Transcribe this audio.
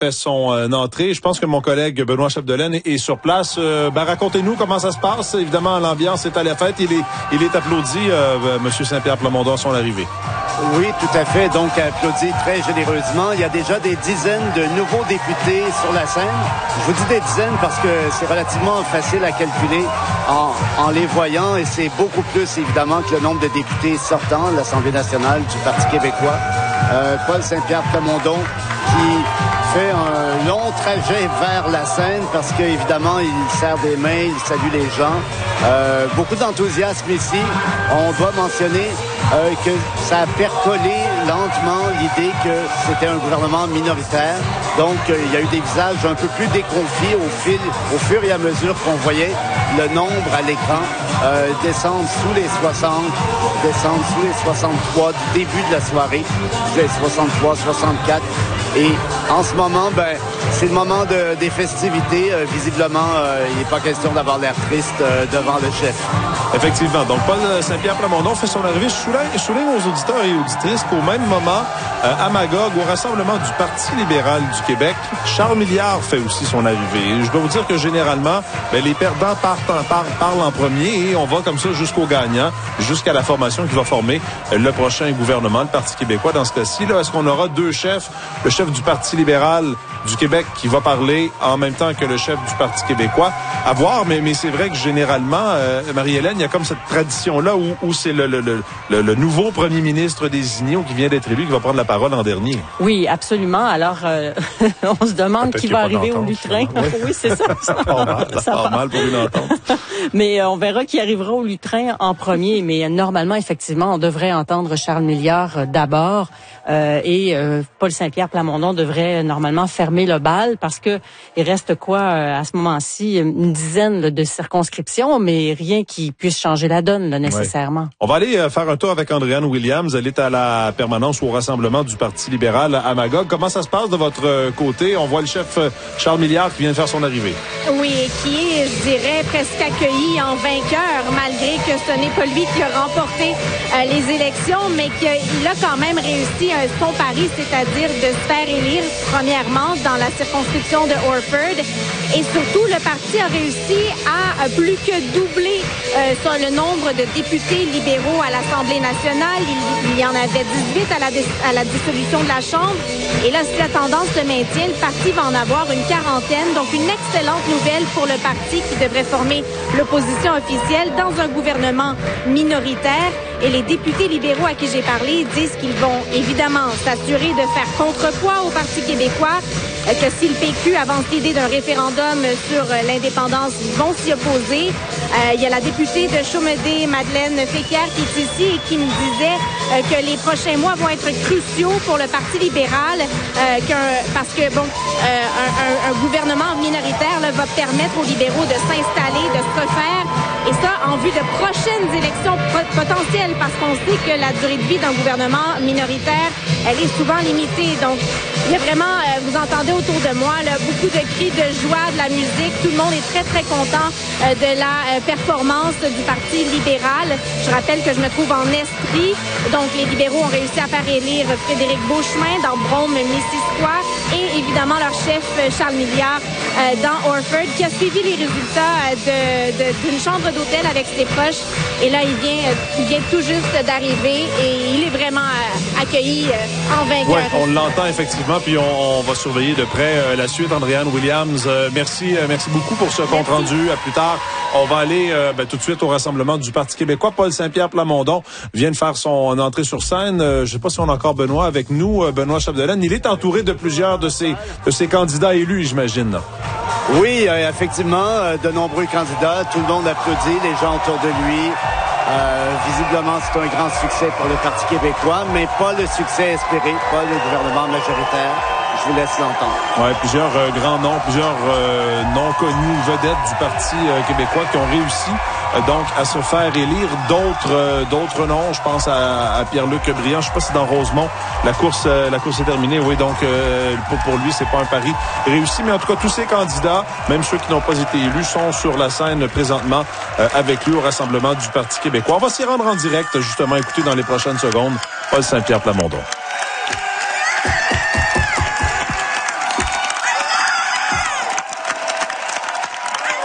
fait son entrée. Je pense que mon collègue Benoît Chapdelaine est sur place. Racontez-nous comment ça se passe. Évidemment, l'ambiance est à la fête. Il est applaudi, Monsieur Saint-Pierre Plamondon, à son arrivée. Oui, tout à fait. Donc, applaudi très généreusement. Il y a déjà des dizaines de nouveaux députés sur la scène. Je vous dis des dizaines parce que c'est relativement facile à calculer en les voyant et c'est beaucoup plus, évidemment, que le nombre de députés sortants de l'Assemblée nationale du Parti québécois. Paul Saint-Pierre Plamondon qui fait un long trajet vers la scène parce qu'évidemment, il serre des mains, il salue les gens. Beaucoup d'enthousiasme ici. On doit mentionner que ça a percolé lentement l'idée que c'était un gouvernement minoritaire. Donc, il y a eu des visages un peu plus déconfits au fur et à mesure qu'on voyait le nombre à l'écran descendre sous les 60, descendre sous les 63 du début de la soirée, les 63, 64. Et en ce moment, c'est le moment des festivités. Visiblement, il n'est pas question d'avoir l'air triste devant le chef. Effectivement. Donc, Paul Saint-Pierre Plamondon fait son arrivée. Je souligne aux auditeurs et auditrices qu'au même moment, à Magog, au rassemblement du Parti libéral du Québec, Charles Milliard fait aussi son arrivée. Et je dois vous dire que généralement, les perdants parlent en premier et on va comme ça jusqu'au gagnant, jusqu'à la formation qui va former le prochain gouvernement, le Parti québécois. Dans ce cas-ci, là, est-ce qu'on aura deux chefs? Le chef du Parti libéral du Québec qui va parler en même temps que le chef du Parti québécois. À voir, mais c'est vrai que généralement, Marie-Hélène, il y a comme cette tradition-là où c'est le nouveau premier ministre désigné ou qui vient d'être élu qui va prendre la parole en dernier. Oui, absolument. Alors, on se demande qui va arriver au lutrin. Oui, c'est ça. Ça part mal pour une entente. Mais on verra qui arrivera au lutrin en premier. Mais normalement, effectivement, on devrait entendre Charles Milliard d'abord et Paul Saint-Pierre Plamondon devrait normalement fermer le bal parce que il reste à ce moment-ci, une dizaine de circonscriptions, mais rien qui puisse changer la donne là, nécessairement. Ouais. On va aller faire un tour avec Andréane Williams. Elle est à la permanence ou au rassemblement du Parti libéral à Magog. Comment ça se passe de votre côté? On voit le chef Charles Milliard qui vient de faire son arrivée. Oui, et qui est, je dirais, presque accueilli en vainqueur, malgré que ce n'est pas lui qui a remporté les élections, mais qu'il a quand même réussi son pari, c'est-à-dire de se faire élire premièrement dans la circonscription de Orford. Et surtout, le parti a réussi à plus que doubler le nombre de députés libéraux à l'Assemblée nationale. Il y en avait 18 à la dissolution de la Chambre. Et là, si la tendance se maintient, le parti va en avoir une quarantaine. Donc, une excellente nouvelle pour le parti qui devrait former l'opposition officielle dans un gouvernement minoritaire. Et les députés libéraux à qui j'ai parlé disent qu'ils vont évidemment s'assurer de faire contrepoids au Parti québécois, que si le PQ avance l'idée d'un référendum sur l'indépendance, ils vont s'y opposer. Il y a la députée de Chaumédé, Madeleine Féquière, qui est ici et qui me disait que les prochains mois vont être cruciaux pour le Parti libéral, parce que un gouvernement minoritaire là, va permettre aux libéraux de s'installer, de se refaire, et ça en vue de prochaines élections potentielles, parce qu'on sait que la durée de vie d'un gouvernement minoritaire, elle est souvent limitée. Donc, il y a vraiment, vous entendez autour de moi, là, beaucoup de cris de joie, de la musique. Tout le monde est très, très content de la performance du Parti libéral. Je rappelle que je me trouve en Estrie. Donc, les libéraux ont réussi à faire élire Frédéric Beauchemin dans Brome-Missisquoi et évidemment leur chef Charles Milliard dans Orford, qui a suivi les résultats d'une chambre d'hôtel avec ses proches. Et là, il vient tout juste d'arriver et il est vraiment accueilli en vainqueur. Oui, on l'entend effectivement, puis on va surveiller de près la suite. Andréane Williams, merci beaucoup pour ce compte rendu. À plus tard. On va aller tout de suite au rassemblement du Parti québécois. Paul Saint-Pierre Plamondon vient de faire son entrée sur scène. Je ne sais pas si on a encore Benoît avec nous, Benoît Chapdelaine. Il est entouré de plusieurs de ses candidats élus, j'imagine. Oui, effectivement, de nombreux candidats. Tout le monde applaudit, les gens autour de lui. Visiblement, c'est un grand succès pour le Parti québécois, mais pas le succès espéré, pas le gouvernement majoritaire. Je vous laisse l'entendre. Ouais, plusieurs grands noms, plusieurs noms connus, vedettes du Parti québécois qui ont réussi donc à se faire élire. D'autres noms, je pense à Pierre-Luc Briand. Je sais pas si dans Rosemont la course est terminée. Oui, donc pour lui, c'est pas un pari réussi, mais en tout cas tous ces candidats, même ceux qui n'ont pas été élus, sont sur la scène présentement avec lui au rassemblement du Parti québécois. On va s'y rendre en direct, justement, écouter dans les prochaines secondes Paul Saint-Pierre Plamondon.